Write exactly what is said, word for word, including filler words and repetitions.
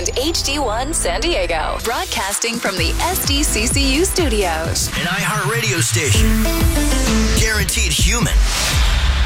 to H D one San Diego, broadcasting from the S D C C U studios. An iHeartRadio station. Guaranteed human.